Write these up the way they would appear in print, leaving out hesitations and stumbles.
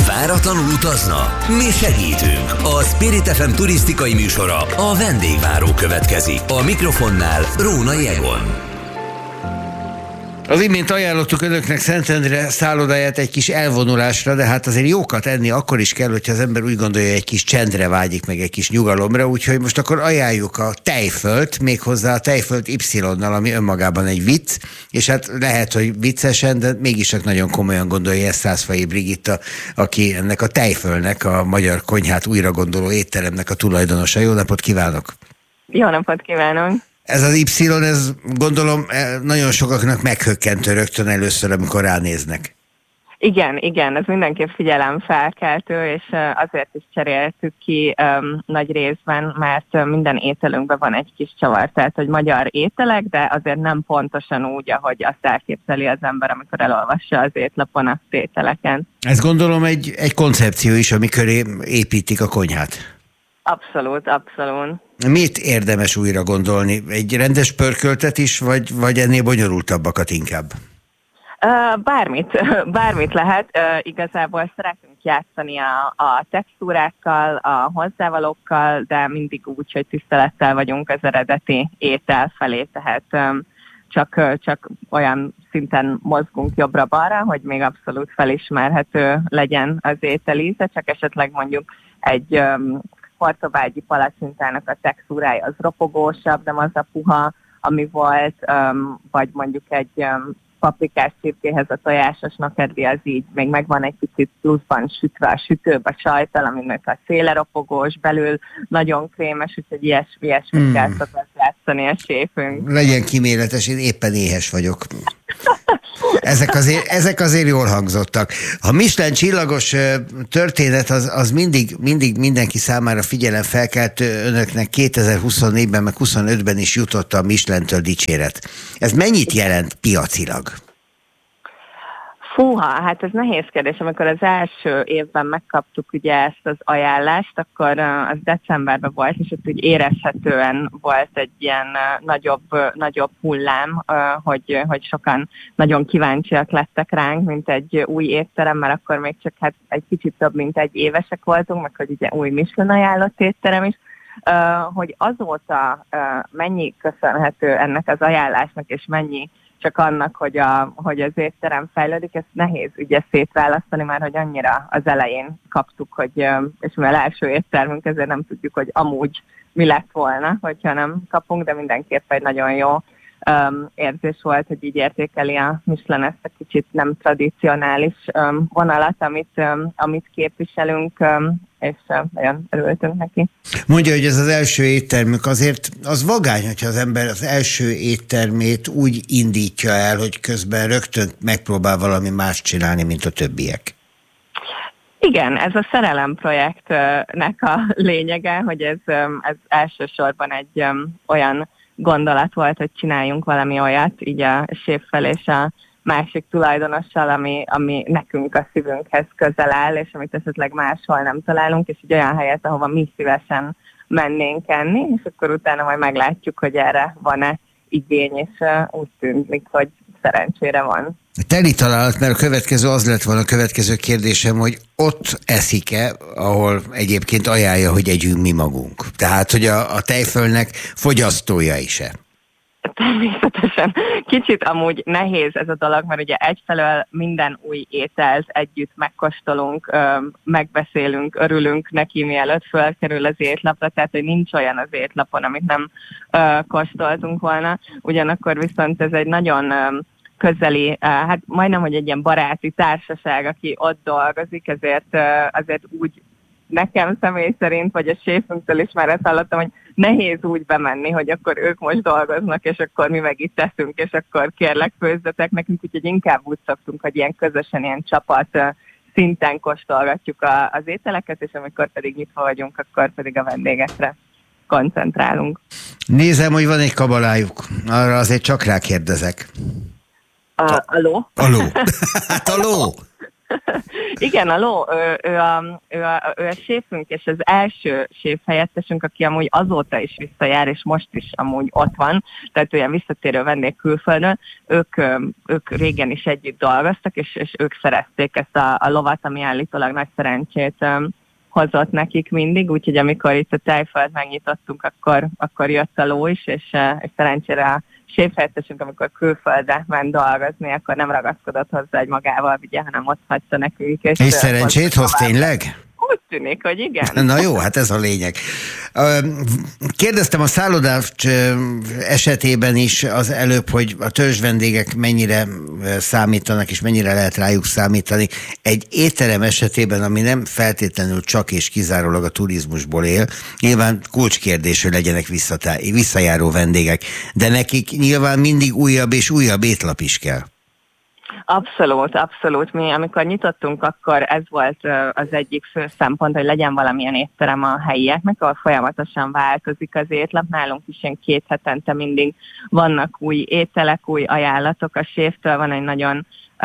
Váratlanul utazna? Mi segítünk. A Spirit FM turisztikai műsora, a vendégváró következik. A mikrofonnál Rónai Egon. Az imént ajánlottuk önöknek Szentendre szállodáját egy kis elvonulásra, de hát azért jókat enni akkor is kell, hogyha az ember úgy gondolja, egy kis csendre vágyik, meg egy kis nyugalomra, úgyhogy most akkor ajánljuk a Tejfölt, méghozzá a Tejfölt Y-nal, ami önmagában egy vicc, és hát lehet, hogy viccesen, de mégis csak nagyon komolyan gondolja ezt Szászfai Brigitta, aki ennek a Tejfölnek, a magyar konyhát újra gondoló étteremnek a tulajdonosa. Jó napot kívánok! Jó napot kívánok! Ez az Y, ez gondolom nagyon sokaknak meghökkentő rögtön először, amikor ránéznek. Igen, ez mindenképp figyelemfelkeltő, és azért is cseréltük ki nagy részben, mert minden ételünkben van egy kis csavar, tehát hogy magyar ételek, de azért nem pontosan úgy, ahogy azt elképzeli az ember, amikor elolvassa az étlapon a ételeken. Ez gondolom egy koncepció is, amikor építik a konyhát. Abszolút. Mit érdemes újra gondolni? Egy rendes pörköltet is, vagy ennél bonyolultabbakat inkább? Bármit lehet. Igazából szeretünk játszani a textúrákkal, a hozzávalókkal, de mindig úgy, hogy tisztelettel vagyunk az eredeti étel felé, tehát csak olyan szinten mozgunk jobbra-balra, hogy még abszolút felismerhető legyen az étel íze, csak esetleg mondjuk egy hortobágyi palacsintának a textúrája az ropogósabb, nem az a puha, ami volt, vagy mondjuk egy paprikás csirkéhez a tojásos nokedli, az így még megvan egy picit pluszban sütve a sütőbe sajttal, aminek a széle ropogós, belül nagyon krémes, úgyhogy ilyesmit kell szokott játszani a séfünk. Legyen kíméletes, én éppen éhes vagyok. Ezek azért jól hangzottak. A Michelin csillagos történet az mindig mindenki számára figyelemfelkeltő. Önöknek 2024-ben meg 2025-ben is jutott a Michelin-től dicséret. Ez mennyit jelent piacilag? Fúha, hát ez nehéz kérdés. Amikor az első évben megkaptuk ugye ezt az ajánlást, akkor az decemberben volt, és ott úgy érezhetően volt egy ilyen nagyobb hullám, hogy sokan nagyon kíváncsiak lettek ránk, mint egy új étterem, mert akkor még csak hát egy kicsit több, mint egy évesek voltunk, meg hogy ugye új Michelin ajánlott étterem is, hogy azóta mennyi köszönhető ennek az ajánlásnak, és mennyi csak annak, hogy az étterem fejlődik, ezt nehéz ugye szétválasztani, mert hogy annyira az elején kaptuk, hogy, és mivel első éttermünk, ezért nem tudjuk, hogy amúgy mi lett volna, hogyha nem kapunk, de mindenképp egy nagyon jó érzés volt, hogy így értékeli a Michelin ezt a kicsit nem tradicionális vonalat, amit képviselünk, és nagyon örültünk neki. Mondja, hogy ez az első éttermük, azért az vagány, hogyha az ember az első éttermét úgy indítja el, hogy közben rögtön megpróbál valami más csinálni, mint a többiek. Igen, ez a szerelem projektnek a lényege, hogy ez elsősorban egy olyan gondolat volt, hogy csináljunk valami olyat, így a séffel és a másik tulajdonossal, ami nekünk a szívünkhez közel áll, és amit esetleg máshol nem találunk, és egy olyan helyet, ahova mi szívesen mennénk enni, és akkor utána majd meglátjuk, hogy erre van-e igény, és úgy tűnik, hogy szerencsére van. Teli találat, mert a következő az lett volna a következő kérdésem, hogy ott eszik-e, ahol egyébként ajánlja, hogy együnk mi magunk. Tehát, hogy a Tejfölnek fogyasztója is-e? Természetesen. Kicsit amúgy nehéz ez a dolog, mert ugye egyfelől minden új ételt együtt megkóstolunk, megbeszélünk, örülünk neki, mielőtt fölkerül az étlapra, tehát hogy nincs olyan az étlapon, amit nem kóstoltunk volna. Ugyanakkor viszont ez egy nagyon közeli, hát majdnem, hogy egy ilyen baráti társaság, aki ott dolgozik, ezért úgy nekem személy szerint, vagy a séfünktől is már ezt hallottam, hogy nehéz úgy bemenni, hogy akkor ők most dolgoznak, és akkor mi meg itt teszünk, és akkor kérlek főzzetek nekünk, úgyhogy inkább úgy szoktunk, hogy ilyen közösen, ilyen csapat szinten kóstolgatjuk az ételeket, és amikor pedig nyitva vagyunk, akkor pedig a vendégekre koncentrálunk. Nézem, hogy van egy kabalájuk. Arra azért csak rákérdezek. Aló? Aló. Hát aló. Igen, a Ló, ő a séfünk, és az első séf helyettesünk, aki amúgy azóta is visszajár, és most is amúgy ott van, tehát olyan visszatérő vendég külföldön, ők régen is együtt dolgoztak, és ők szerezték ezt a lovat, ami állítólag nagy szerencsét hozott nekik mindig, úgyhogy amikor itt a Tejföld megnyitottunk, akkor jött a Ló is, és szerencsére a séfhelyettesünk, amikor külföldre ment dolgozni, akkor nem ragaszkodott hozzá, hogy magával vigye, hanem ott hagyta nekünk. És szerencsét hoz tényleg? Úgy tűnik, hogy igen. Na jó, hát ez a lényeg. Kérdeztem a szállodás esetében is az előbb, hogy a törzsvendégek mennyire számítanak, és mennyire lehet rájuk számítani. Egy étterem esetében, ami nem feltétlenül csak és kizárólag a turizmusból él, nyilván kulcskérdés, hogy legyenek visszajáró vendégek, de nekik nyilván mindig újabb és újabb étlap is kell. Abszolút. Mi, amikor nyitottunk, akkor ez volt az egyik fő szempont, hogy legyen valamilyen étterem a helyieknek, ahol folyamatosan változik az étlap. Nálunk is ilyen 2 hetente mindig vannak új ételek, új ajánlatok a séftől. Van egy nagyon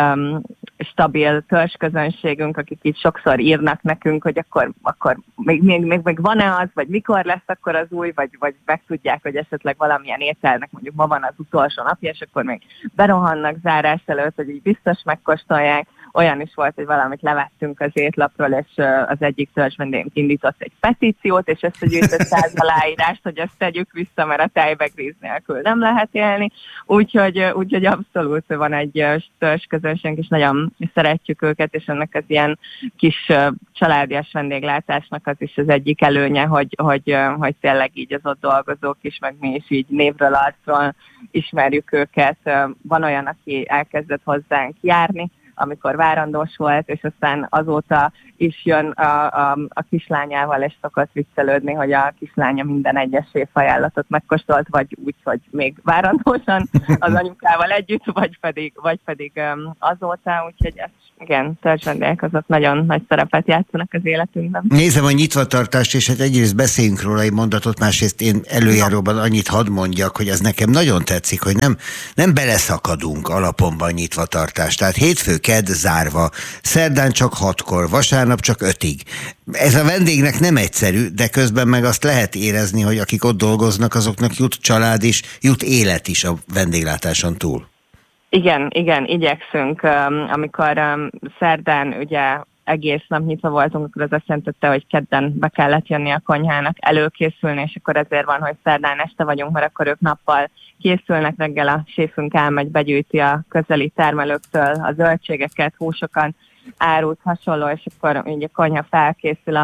stabil törzsközönségünk, akik itt sokszor írnak nekünk, hogy akkor még van-e az, vagy mikor lesz akkor az új, vagy megtudják, hogy esetleg valamilyen ételnek mondjuk ma van az utolsó napja, és akkor még berohannak zárás előtt, hogy így biztos megkóstolják. Olyan is volt, hogy valamit levettünk az étlapról, és az egyik törzsvendégünk indított egy petíciót, és összegyűjtött 100 aláírást, hogy ezt tegyük vissza, mert a tejbegríz nélkül nem lehet élni. Úgyhogy abszolút van egy törzsközönségünk, és nagyon szeretjük őket, és ennek az ilyen kis családias vendéglátásnak az is az egyik előnye, hogy tényleg így az ott dolgozók is, meg mi is így névről, arcról ismerjük őket. Van olyan, aki elkezdett hozzánk járni, amikor várandós volt, és aztán azóta is jön a kislányával, és szokott viccelődni, hogy a kislánya minden egyes séfajánlatot megkóstolt, vagy úgy, hogy még várandósan az anyukával együtt, vagy pedig azóta, úgyhogy ez, igen, törzsvendégek azok nagyon nagy szerepet játszanak az életünkben. Nézem a nyitvatartást, és hát egyrészt beszéljünk róla egy mondatot, másrészt én előjáróban annyit hadd mondjak, hogy ez nekem nagyon tetszik, hogy nem beleszakadunk alaponban nyitvatartást. Tehát hétfő, kedd zárva, szerdán csak 6-kor, vasárnap csak 5-ig. Ez a vendégnek nem egyszerű, de közben meg azt lehet érezni, hogy akik ott dolgoznak, azoknak jut család is, jut élet is a vendéglátáson túl. Igen, igyekszünk. Amikor szerdán ugye egész nap nyitva voltunk, akkor az azt jelentette, hogy kedden be kellett jönni a konyhának, előkészülni, és akkor ezért van, hogy szerdán este vagyunk, mert akkor ők nappal készülnek, reggel a séfünk elmegy, begyűjti a közeli termelőktől a zöldségeket, húsokat, árut, hasonló, és akkor így a konyha felkészül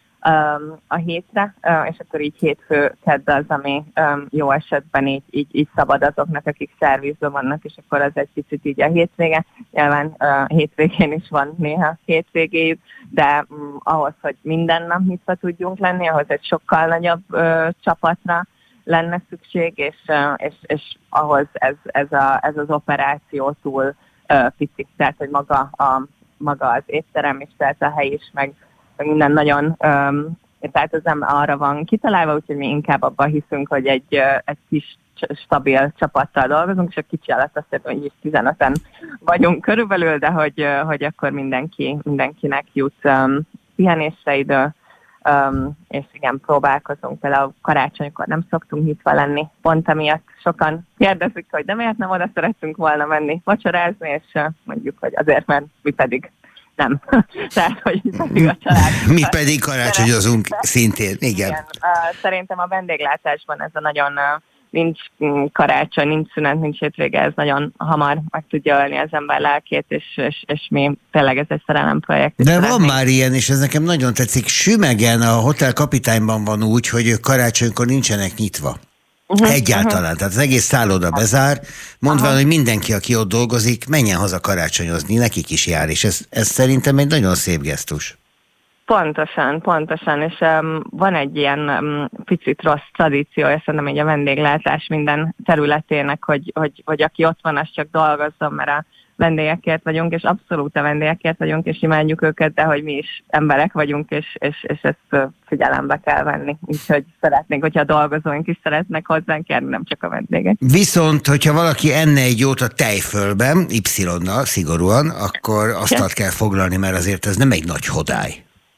a hétre, és akkor így hétfő, kedd az, ami jó esetben így szabad azoknak, akik szervizben vannak, és akkor az egy picit így a hétvége. Nyilván hétvégén is van néha hétvégéjük, de ahhoz, hogy minden nap nyitva tudjunk lenni, ahhoz egy sokkal nagyobb csapatra lenne szükség, és ahhoz ez az operáció túl picik, tehát hogy maga az étterem is, tehát a hely is, meg minden nagyon, tehát ez nem arra van kitalálva, úgyhogy mi inkább abban hiszünk, hogy egy kis stabil csapattal dolgozunk, és a kicsi alatt azt hiszem, hogy is 15-en vagyunk körülbelül, de hogy akkor mindenkinek jut pihenésre idő, és igen, próbálkozunk. Például karácsonykor nem szoktunk nyitva lenni, pont emiatt sokan kérdezik, hogy de miért nem oda szerettünk volna menni vacsorázni, és mondjuk, hogy azért, mert mi pedig nem. Tehát, hogy pedig a család. Mi pedig karácsonyozunk szintén, igen. Szerintem a vendéglátásban ez a nagyon nincs karácsony, nincs szünet, nincs hétvége, ez nagyon hamar meg tudja ölni az ember lelkét, és mi tényleg ez egy szerelemprojekt. De van már ilyen, és ez nekem nagyon tetszik. Sümegen a Hotel Kapitányban van úgy, hogy ők karácsonykor nincsenek nyitva. Egyáltalán. Tehát az egész szálloda bezár, mondván, hogy mindenki, aki ott dolgozik, menjen haza karácsonyozni, nekik is jár, és ez szerintem egy nagyon szép gesztus. Pontosan, és van egy ilyen picit rossz tradíciója, szerintem így a vendéglátás minden területének, hogy aki ott van, az csak dolgozzon, mert vendégekért vagyunk, és abszolút a vendégekért vagyunk, és imádjuk őket, de hogy mi is emberek vagyunk, és ezt figyelembe kell venni. Úgyhogy szeretnénk, hogyha a dolgozóink is szeretnek hozzánk járni, nem csak a vendégek. Viszont, hogyha valaki enne egy jót a tejfölben, Y-nal szigorúan, akkor asztalt kell foglalni, mert azért ez nem egy nagy hodály.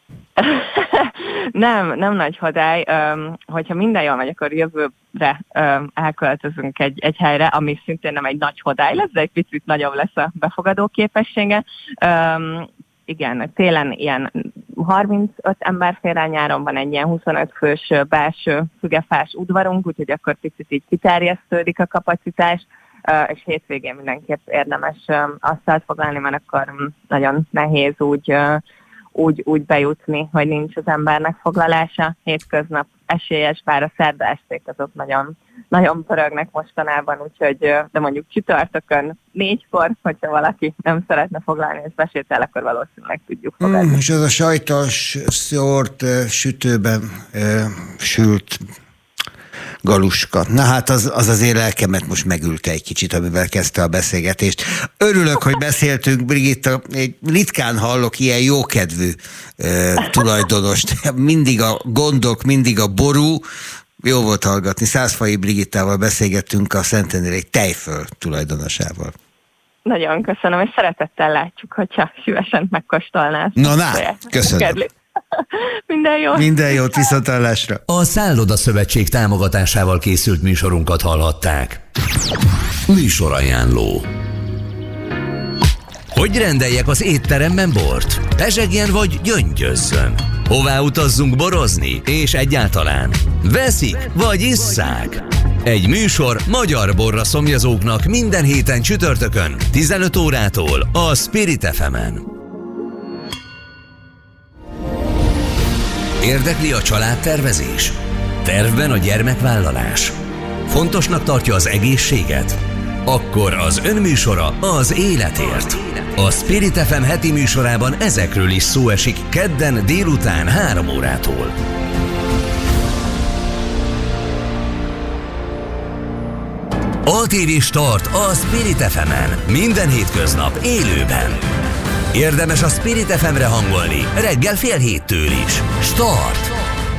Nem nagy hodály. Hogyha minden jól megy, akkor jövőre elköltözünk egy helyre, ami szintén nem egy nagy hodály lesz, de egy picit nagyobb lesz a befogadó képessége. Igen, télen ilyen 35 ember fér el, nyáron van egy ilyen 25 fős belső fügefás udvarunk, úgyhogy akkor picit így kiterjesztődik a kapacitás, és hétvégén mindenképp érdemes asztalt foglalni, mert akkor nagyon nehéz úgy bejutni, hogy nincs az embernek foglalása. Hétköznap esélyes, bár a szerda esték azok nagyon, nagyon pörögnek mostanában, úgyhogy, de mondjuk csütörtökön 4-kor, hogyha valaki nem szeretne foglalni és besétel, akkor valószínűleg tudjuk fogadni. És az a sajtos szórt sütőben sült galuska. Na hát az azért lelkemet most megülte egy kicsit, amivel kezdte a beszélgetést. Örülök, hogy beszéltünk, Brigitta, ritkán hallok ilyen jókedvű tulajdonost. Mindig a gondok, mindig a ború. Jó volt hallgatni. Százfai Brigittával beszélgettünk, a Szentendrei egy tejföl tulajdonosával. Nagyon köszönöm, és szeretettel látjuk, hogyha szívesen megkóstolnál. Na, köszönöm. Minden jót! Minden jót, viszonthallásra! A Szálloda Szövetség támogatásával készült műsorunkat hallhatták. Műsorajánló. Hogy rendeljek az étteremben bort? Pezsegjen vagy gyöngyözzön? Hová utazzunk borozni? És egyáltalán veszik vagy isszák? Egy műsor magyar borra szomjazóknak minden héten csütörtökön 15 órától a Spirit FM-en. Érdekli a családtervezés? Tervben a gyermekvállalás? Fontosnak tartja az egészséget? Akkor az önműsora az életért. A Spirit FM heti műsorában ezekről is szó esik kedden délután 3 órától. ATV Start a Spirit FM-en. Minden hétköznap élőben. Érdemes a Spirit FM-re hangolni, reggel 6:30 is. Start!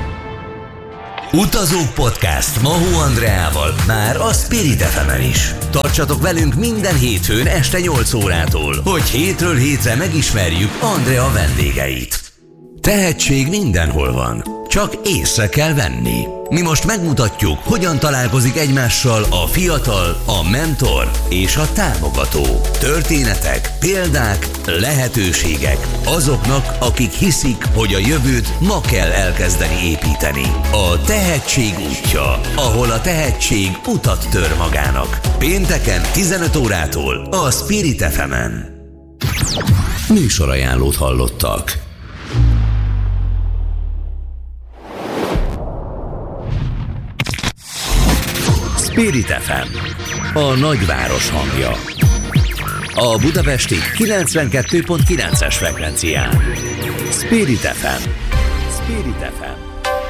Utazók Podcast Mahó Andreával már a Spirit FM-en is. Tartsatok velünk minden hétfőn este 8 órától, hogy hétről hétre megismerjük Andrea vendégeit. Tehetség mindenhol van, csak észre kell venni. Mi most megmutatjuk, hogyan találkozik egymással a fiatal, a mentor és a támogató. Történetek, példák, lehetőségek azoknak, akik hiszik, hogy a jövőt ma kell elkezdeni építeni. A tehetség útja, ahol a tehetség utat tör magának. Pénteken 15 órától a Spirit FM-en. Műsorajánlót hallottak. Spirit FM, a nagyváros hangja. A budapesti 92.9-es frekvencián. Spirit FM. Spirit FM.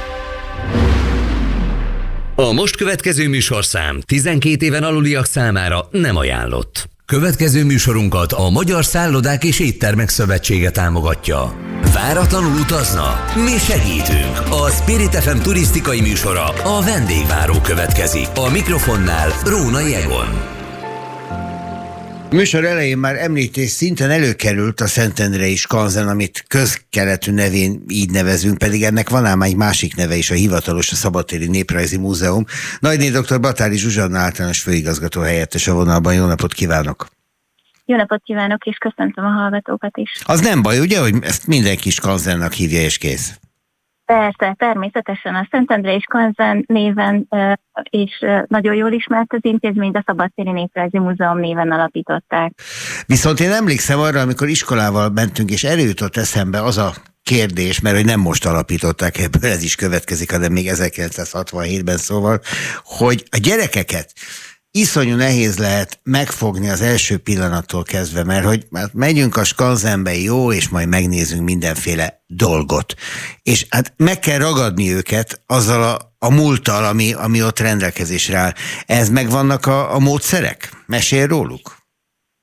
A most következő műsorszám 12 éven aluliak számára nem ajánlott. Következő műsorunkat a Magyar Szállodák és Éttermek Szövetsége támogatja. Váratlanul utazna? Mi segítünk! A Spirit FM turisztikai műsora, a vendégváró következik. A mikrofonnál Rónai Egon. Műsor elején már említés szinten előkerült a Szentendrei skanzen, amit közkeletű nevén így nevezünk, pedig ennek van ám egy másik neve is, a hivatalos, a Szabadtéri Néprajzi Múzeum. Nagyné dr. Batári Zsuzsanna általános főigazgató helyettes a vonalban. Jó napot kívánok! Jó napot kívánok, és köszöntöm a hallgatókat is. Az nem baj, ugye, hogy ezt mindenki skanzennak hívja, és kész? Persze, természetesen a Szentendrei skanzen néven és nagyon jól ismert az intézményt, a Szabadtéri Néprajzi Múzeum néven alapították. Viszont én emlékszem arra, amikor iskolával mentünk, és előjutott eszembe az a kérdés, mert hogy nem most alapították, ebből ez is következik, hanem még 1967-ben, szóval, hogy a gyerekeket iszonyú nehéz lehet megfogni az első pillanattól kezdve, mert hogy már megyünk a skanzenbe, jó, és majd megnézünk mindenféle dolgot. És hát meg kell ragadni őket azzal a múlttal, ami ott rendelkezésre áll. Ez megvannak a módszerek? Mesél róluk?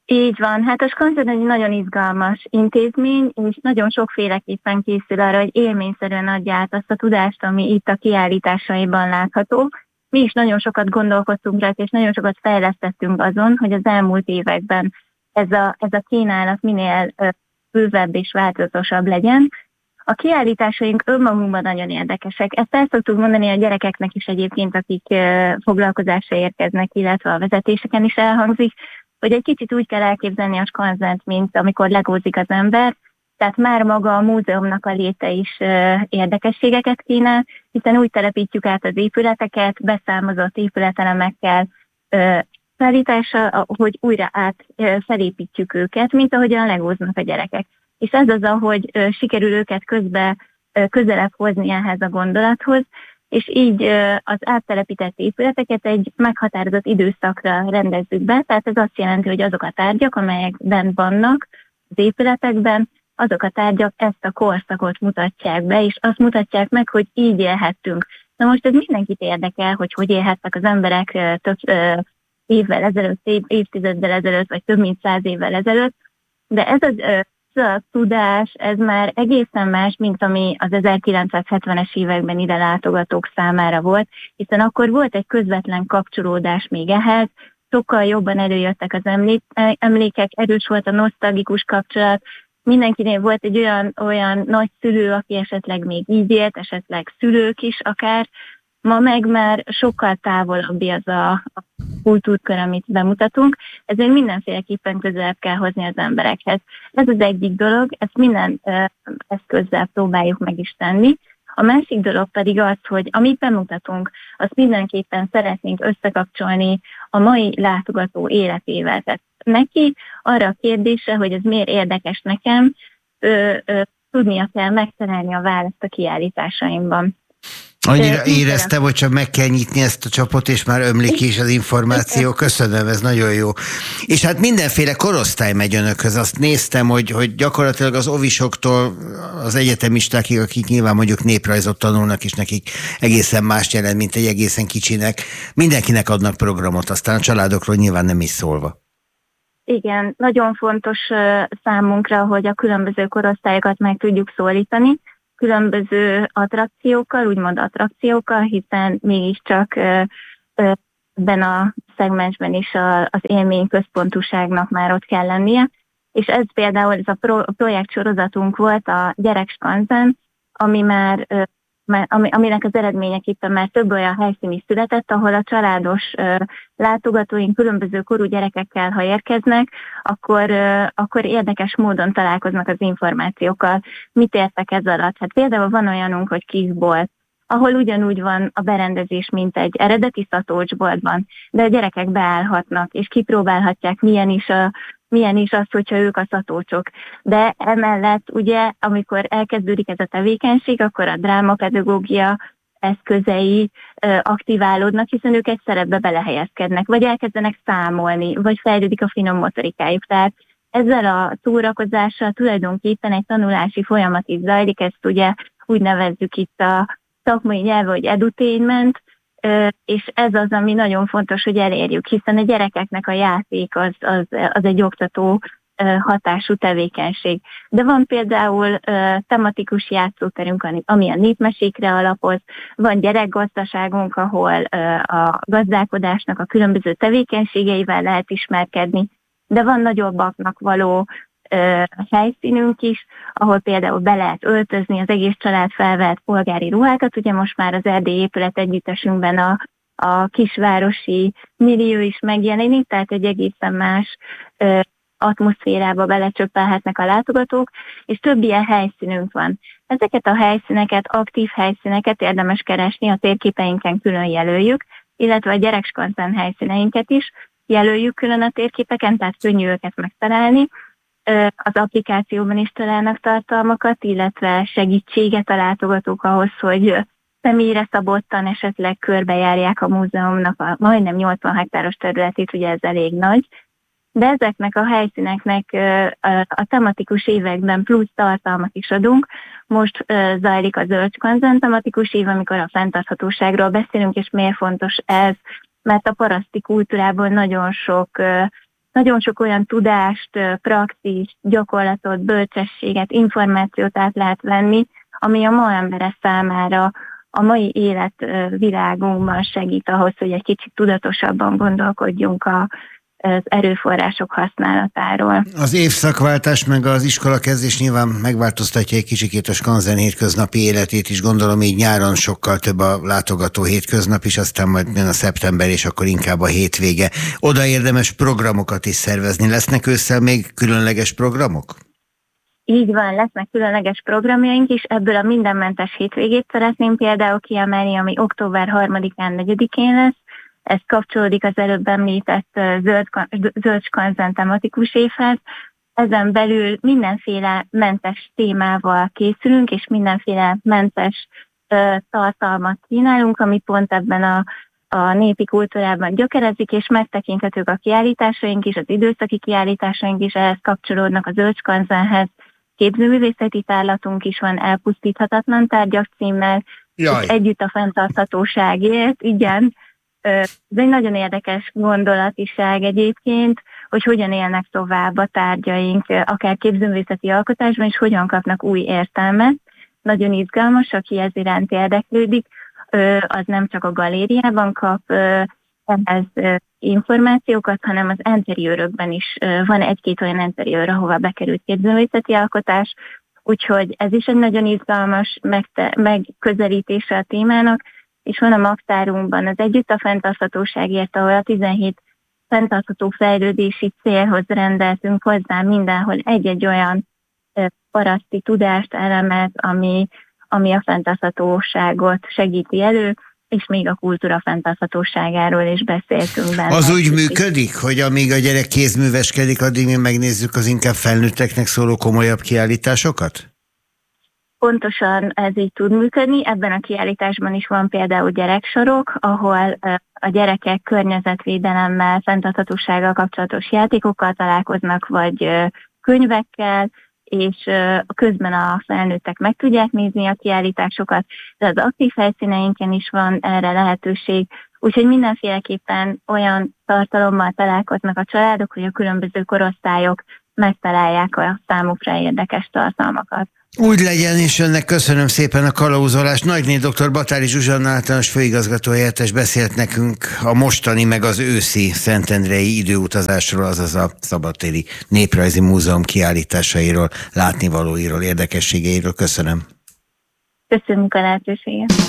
Így van, hát a Skanzen egy nagyon izgalmas intézmény, és nagyon sokféleképpen készül arra, hogy élményszerűen adja át azt a tudást, ami itt a kiállításaiban látható. Mi is nagyon sokat gondolkodtunk rá, és nagyon sokat fejlesztettünk azon, hogy az elmúlt években ez a kínálat minél bővebb és változatosabb legyen. A kiállításaink önmagunkban nagyon érdekesek. Ezt el szoktuk mondani a gyerekeknek is egyébként, akik foglalkozásra érkeznek, illetve a vezetéseken is elhangzik, hogy egy kicsit úgy kell elképzelni a Skanzent, mint amikor legózik az ember, tehát már maga a múzeumnak a léte is érdekességeket kínál, hiszen úgy telepítjük át az épületeket, beszámozott épületelemekkel, felállítása, hogy újra felépítjük őket, mint ahogyan legóznak a gyerekek. És ez az, ahogy sikerül őket közelebb hozni ehhez a gondolathoz, és így az áttelepített épületeket egy meghatározott időszakra rendezzük be, tehát ez azt jelenti, hogy azok a tárgyak, amelyek bent vannak az épületekben, azok a tárgyak ezt a korszakot mutatják be, és azt mutatják meg, hogy így élhettünk. Na most ez mindenkit érdekel, hogy élhettek az emberek több évvel ezelőtt, évtizeddel ezelőtt, vagy több mint 100 évvel ezelőtt, de ez a tudás, ez már egészen más, mint ami az 1970-es években ide látogatók számára volt, hiszen akkor volt egy közvetlen kapcsolódás még ehhez, sokkal jobban előjöttek az emlékek, erős volt a nosztalgikus kapcsolat, mindenkinél volt egy olyan nagy szülő, aki esetleg még így élt, esetleg szülők is akár. Ma meg már sokkal távolabbi az a kultúrkör, amit bemutatunk, ezért mindenféleképpen közelebb kell hozni az emberekhez. Ez az egyik dolog, ezt minden eszközzel próbáljuk meg is tenni. A másik dolog pedig az, hogy amit bemutatunk, azt mindenképpen szeretnénk összekapcsolni a mai látogató életével. Tehát neki arra a kérdésre, hogy ez miért érdekes nekem, tudnia kell megtalálni a választ a kiállításaimban. Annyira éreztem, hogy csak meg kell nyitni ezt a csapot, és már ömlik is az információ. Köszönöm, ez nagyon jó. És hát mindenféle korosztály megy önökhöz. Azt néztem, hogy gyakorlatilag az ovisoktól az egyetemistákig, akik nyilván mondjuk néprajzot tanulnak, és nekik egészen más jelent, mint egy egészen kicsinek. Mindenkinek adnak programot, aztán a családokról nyilván nem is szólva. Igen, nagyon fontos számunkra, hogy a különböző korosztályokat meg tudjuk szólítani, különböző attrakciókkal, hiszen mégiscsak ebben a szegmensben is az élmény központúságnak már ott kell lennie. És ez például ez a projektsorozatunk volt a Gyerek Skanzen, aminek az eredményeképpen már több olyan helyszín is született, ahol a családos látogatóink különböző korú gyerekekkel, ha érkeznek, akkor érdekes módon találkoznak az információkkal. Mit értek ez alatt? Hát például van olyanunk, hogy kisbolt, ahol ugyanúgy van a berendezés, mint egy eredeti szatócsboltban, de a gyerekek beállhatnak, és kipróbálhatják, milyen is az, hogyha ők a szatócsok. De emellett ugye, amikor elkezdődik ez a tevékenység, akkor a drámapedagógia eszközei aktiválódnak, hiszen ők egy szerepbe belehelyezkednek, vagy elkezdenek számolni, vagy fejlődik a finom motorikájuk. Tehát ezzel a szórakozással tulajdonképpen egy tanulási folyamat is zajlik, ezt ugye úgy nevezzük itt a szakmai nyelve, hogy edutainment, és ez az, ami nagyon fontos, hogy elérjük, hiszen a gyerekeknek a játék az egy oktató hatású tevékenység. De van például tematikus játszóterünk, ami a népmesékre alapoz, van gyerekgazdaságunk, ahol a gazdálkodásnak a különböző tevékenységeivel lehet ismerkedni, de van nagyobbaknak való helyszínünk is, ahol például be lehet öltözni, az egész család felvett polgári ruhákat, ugye most már az Erdélyi Épület Együttesünkben a kisvárosi millió is megjelenik, tehát egy egészen más atmoszférába belecsöppelhetnek a látogatók, és több ilyen helyszínünk van. Ezeket a helyszíneket, aktív helyszíneket érdemes keresni, a térképeinken külön jelöljük, illetve a Gyerek Skanzen helyszíneinket is jelöljük külön a térképeken, tehát könnyű őket megtalálni. Az applikációban is találnak tartalmakat, illetve segítséget a látogatók ahhoz, hogy személyre szabottan esetleg körbejárják a múzeumnak a majdnem 80 hektáros területét, ugye ez elég nagy, de ezeknek a helyszíneknek a tematikus években plusz tartalmat is adunk. Most zajlik a Zöld Skanzen tematikus év, amikor a fenntarthatóságról beszélünk, és miért fontos ez, mert a paraszti kultúrából nagyon sok nagyon sok olyan tudást, praxist, gyakorlatot, bölcsességet, információt át lehet venni, ami a ma embere számára a mai életvilágunkban segít ahhoz, hogy egy kicsit tudatosabban gondolkodjunk az erőforrások használatáról. Az évszakváltás meg az iskolakezdés nyilván megváltoztatja egy kicsikét a skanzen hétköznapi életét is, gondolom így nyáron sokkal több a látogató hétköznap is, aztán majd jön a szeptember, és akkor inkább a hétvége. Oda érdemes programokat is szervezni. Lesznek ősszel még különleges programok? Így van, lesznek különleges programjaink is, ebből a mindenmentes hétvégét szeretném például kiemelni, ami október 3-án, 4-én lesz. Ez kapcsolódik az előbb említett zöld skanzen tematikus évhez. Ezen belül mindenféle mentes témával készülünk, és mindenféle mentes tartalmat kínálunk, ami pont ebben a népi kultúrában gyökerezik, és megtekinthetők a kiállításaink is, az időszaki kiállításaink is ehhez kapcsolódnak a zöld skanzenhez. Képzőművészeti tárlatunk is van, elpusztíthatatlan tárgyak címmel, és együtt a fenntarthatóságért, igen. Ez egy nagyon érdekes gondolatiság egyébként, hogy hogyan élnek tovább a tárgyaink, akár képzőművészeti alkotásban, és hogyan kapnak új értelmet. Nagyon izgalmas, aki ez iránt érdeklődik, az nem csak a galériában kap ehhez információkat, hanem az interiőrökben is van egy-két olyan interiőr, ahova bekerült képzőművészeti alkotás, úgyhogy ez is egy nagyon izgalmas megközelítése a témának, és van a magtárunkban az Együtt a fenntarthatóságért, ahol a 17 fenntartható fejlődési célhoz rendeltünk hozzá mindenhol egy-egy olyan paraszti tudást, elemet, ami a fenntarthatóságot segíti elő, és még a kultúra fenntarthatóságáról is beszéltünk benne. Az úgy működik, hogy amíg a gyerek kézműveskedik, addig mi megnézzük az inkább felnőtteknek szóló komolyabb kiállításokat? Pontosan ez így tud működni. Ebben a kiállításban is van például gyereksorok, ahol a gyerekek környezetvédelemmel, fenntarthatósággal kapcsolatos játékokkal találkoznak, vagy könyvekkel, és közben a felnőttek meg tudják nézni a kiállításokat, de az aktív helyszíneinken is van erre lehetőség, úgyhogy mindenféleképpen olyan tartalommal találkoznak a családok, hogy a különböző korosztályok megtalálják a számukra érdekes tartalmakat. Úgy legyen, és önnek köszönöm szépen a kalauzolást. Nagyné dr. Batári Zsuzsanna általános főigazgató helyettes beszélt nekünk a mostani meg az őszi szentendrei időutazásról, azaz a Szabadtéri Néprajzi Múzeum kiállításairól, látnivalóiról, érdekességeiről. Köszönöm. Köszönjük a lehetőséget.